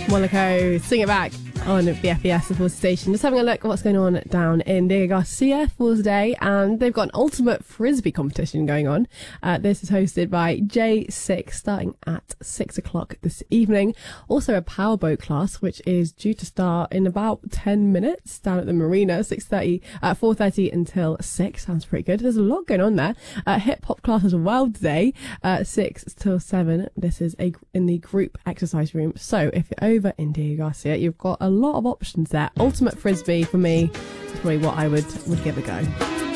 Monaco, Sing It Back on the FES, the Force Station. Just having a look at what's going on down in Diego Garcia Falls Day, and they've got an ultimate frisbee competition going on. This is hosted by J6, starting at 6 o'clock this evening. Also a powerboat class, which is due to start in about 10 minutes down at the marina, 4:30 until 6. Sounds pretty good. There's a lot going on there. Hip hop class as well today, 6 till 7. This is in the group exercise room. So if you're over in Diego Garcia, you've got a lot of options there. Ultimate frisbee for me is probably what I would give a go.